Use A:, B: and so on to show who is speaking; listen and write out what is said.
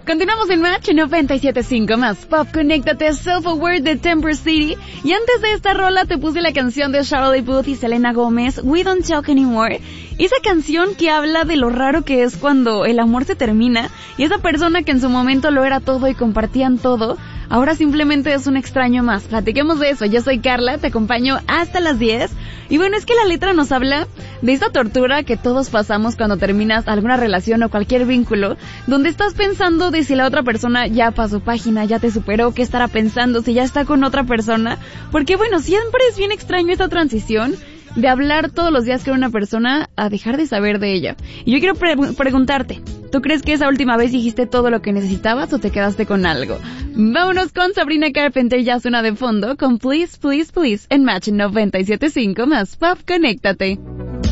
A: Continuamos en Match 97.5 más Pop. Conéctate, Self-Aware de Temper City. Y antes de esta rola te puse la canción de Charlotte Booth y Selena Gomez, We Don't Talk Anymore. Esa canción que habla de lo raro que es cuando el amor se termina y esa persona que en su momento lo era todo y compartían todo, ahora simplemente es un extraño más. Platiquemos de eso. Yo soy Carla, te acompaño hasta las 10. Y bueno, es que la letra nos habla de esta tortura que todos pasamos cuando terminas alguna relación o cualquier vínculo, donde estás pensando de si la otra persona ya pasó página, ya te superó, qué estará pensando, si ya está con otra persona. Porque bueno, siempre es bien extraño esta transición de hablar todos los días con una persona a dejar de saber de ella. Y yo quiero preguntarte, ¿tú crees que esa última vez dijiste todo lo que necesitabas o te quedaste con algo? Vámonos con Sabrina Carpenter, ya suena de fondo, con Please, Please, Please en Match 97.5 más Pop. Conéctate.